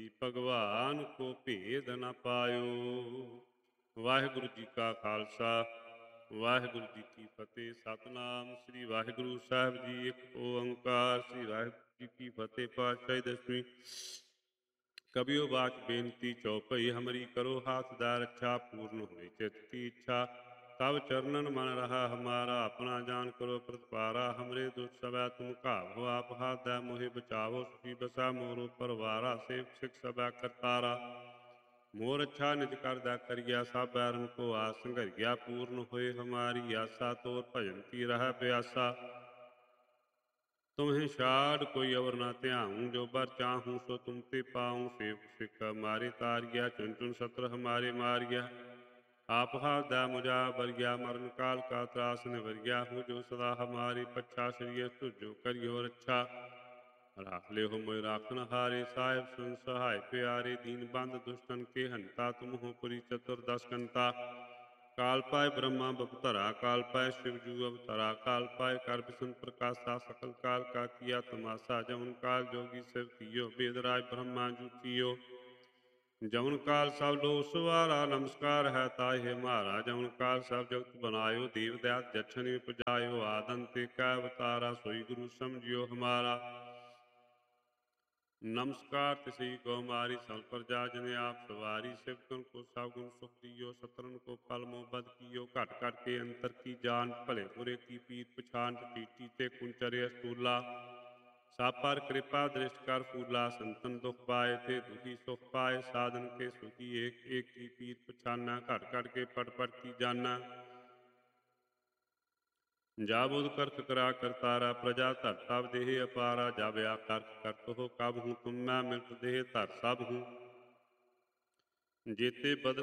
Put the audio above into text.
ਭਗਵਾਨ ਕੋ ਭੇਦ ਨ ਪਾਇਓ। ਵਾਹਿਗੁਰੂ ਜੀ ਕਾ ਖਾਲਸਾ, ਵਾਹਿਗੁਰੂ ਜੀ ਕੀ ਫਤਿਹ। ਸਤਿਨਾਮ ਸ੍ਰੀ ਵਾਹਿਗੁਰੂ ਸਾਹਿਬ ਜੀ। ਇੱਕ ਓੰਕਾਰ ਸ੍ਰੀ ਵਾਹਿਗੁਰੂ ਜੀ ਕੀ ਫਤਿਹ। ਪਾਤਸ਼ਾਹੀ ਦਸਵੀਂ। ਕਬਿਓ ਬਾਚ ਬੇਨਤੀ ਚਉਪਈ, ਹਮਰੀ ਕਰੋ ਹਾਥ ਦਾ ਰੱਛਾ। ਪੂਰਨ ਹੋਈ ਚਿਤ ਕੀ ਇੱਛਾ, ਤਬ ਚਰਨਨ ਮਨ ਰਹਾ ਹਮਾਰਾ। ਆਪਣਾ ਜਾਨ ਕਰੋ ਪ੍ਰਤਪਾਰਾ, ਹਮਰੇ ਦੁਖ ਸਵੈ ਤੁਮ ਘਾਵੋ। ਆਪ ਹਾਥ ਮੋਹਿ ਬਚਾਵੋ, ਸੁਖੀ ਬਸਾ ਮੋਰੋ ਪਰਵਾਰਾ। ਸੇਵਕ ਸਿਖ ਸਭੈ ਕਰਤਾਰਾ, ਮੋਰ ਅੱਛਾ ਨਿਜ ਕਰਦਾ ਕਰਿਆ। ਸਭ ਬੈਰਨ ਕੋ ਆਸ ਸੰਘਰਿਆ, ਪੂਰਨ ਹੋਏ ਹਮਾਰੀ ਆਸਾ। ਤੋਰ ਭਜਨ ਕੀ ਰਹਿ ਪਿਆਸਾ, तुम्हें छाड़ कोई अवर ना ध्याऊँ। जो बर चाहूँ सो तुम ते पाऊँ। सेवक सिख हमारे तारिया, चुन चुन शत्रु हमारे मारिया। आप हाथ दा मुझा बरिया, मरण काल का त्रास निवरिया। हूँ जो सदा हमारी पच्छा, श्रिय तुझो करियो रक्षा। राख ले हो मोय राखन हारे, साहिब सुन सहाय प्यारे। दीन बंद दुष्टन के हंता, तुम हो पुरी चतुर दस कंता। काल पाए ब्रह्मा बपतरा, काल पाए शिवजू अवतरा। काल पाए कर बिसन प्रकाशा, सकल काल का किया तमाशा। जवन काल जोगी शिव कियो, वेदराज ब्रह्मा जूठियो। जवन काल सब लो सवारा, नमस्कार है ताहि हमारा। जवन काल सब जगत बनायो, देव दैत जछन उपजायो। आदंत का अवतारा, सोई गुरु समझियो हमारा। नमस्कार तिसई को हमारी, सल प्रजा जने आप सवारी। सेवकन को सब गुण सुख दियो, सतरन को फल मोहब्बत कियो। घट घट के अंतर की जान, भले बुरे की पीर पछान। टीटी ते कुंचरे स्थूला, सब पर कृपा दृष्ट कर फूला। संतन दुख पाए थे दुखी सुख पाए, साधन के सुखी एक एक की पीर पछाना। घट घट के पट पट की जाना, जाबुद करक करा करतारा। प्रजा धर तब देह अपारा, जब या करक करत हो कब हूँ। तुम मैं मिलत देह धर सब हूँ, जेते बदन